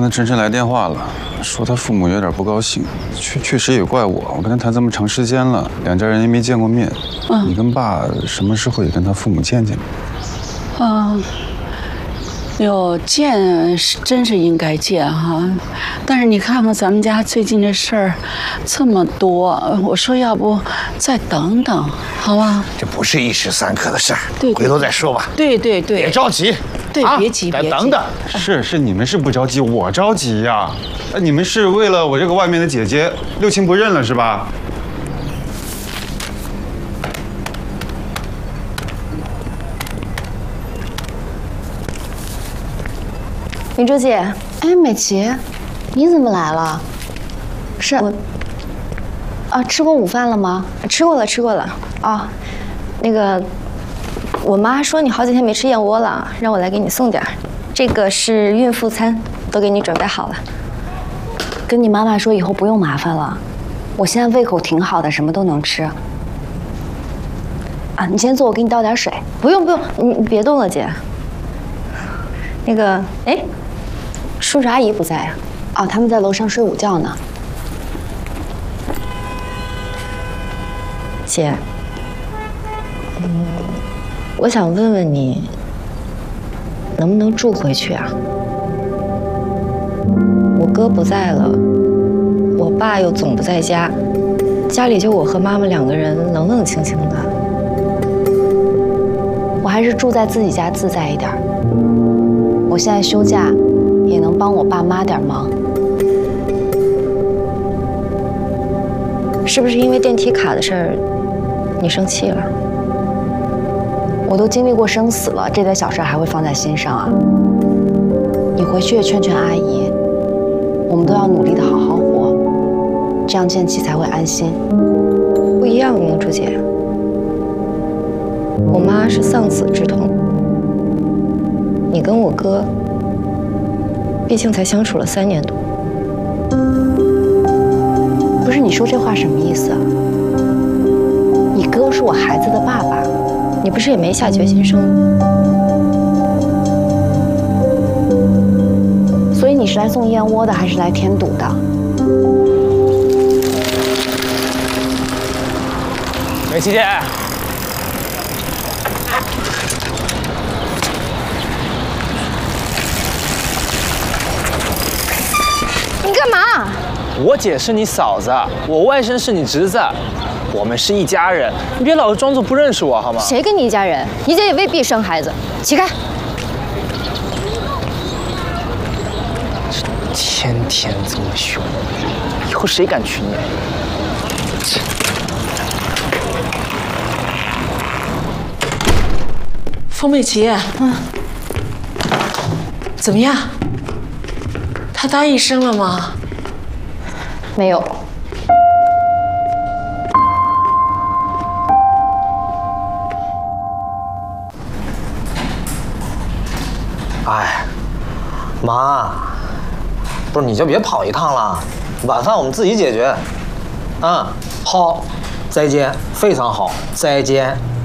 才晨晨来电话了，说他父母有点不高兴，确实也怪我。我跟他谈这么长时间了，两家人也没见过面。你跟爸什么时候也跟他父母见见？ 哟，见是真是应该见哈，但是你看看咱们家最近这事儿这么多，我说要不再等等，好吧？ 这不是一时三刻的事儿， 对， 回头再说吧。 对， 别着急， 对，别急， 再等等。 是你们是不着急，我着急呀。你们是为了我这个外面的姐姐六亲不认了是吧？ 明珠姐，哎，美琪，你怎么来了？是我，吃过午饭了吗？吃过了。啊，那个，我妈说你好几天没吃燕窝了，让我来给你送点儿。这个是孕妇餐，都给你准备好了。跟你妈妈说以后不用麻烦了，我现在胃口挺好的，什么都能吃。啊，你先坐，我给你倒点水。不用，你别动了，姐。那个，哎。叔叔阿姨不在呀？哦，他们在楼上睡午觉呢。姐，我想问问你，能不能住回去啊？我哥不在了，我爸又总不在家，家里就我和妈妈两个人冷冷清清的。我还是住在自己家自在一点。我现在休假。也能帮我爸妈点忙，是不是因为电梯卡的事儿，你生气了？我都经历过生死了，这点小事还会放在心上啊？你回去劝劝阿姨，我们都要努力的好好活，这样建奇才会安心。不一样，明珠姐，我妈是丧子之痛，你跟我哥。毕竟才相处了3年多，不是你说这话什么意思啊？你哥是我孩子的爸爸，你不是也没下决心生吗？所以你是来送燕窝的，还是来添堵的？ 美琪姐。 干嘛？ 我姐是你嫂子，我外甥是你侄子，我们是一家人，你别老是装作不认识我好吗？ 谁跟你一家人？你姐也未必生孩子。起开！ 天天这么凶，以后谁敢娶你？ 冯美琪，怎么样？他答应生了吗？ 没有。 哎，妈，不是你就别跑一趟了，晚饭我们自己解决。好，再见，非常好，再见。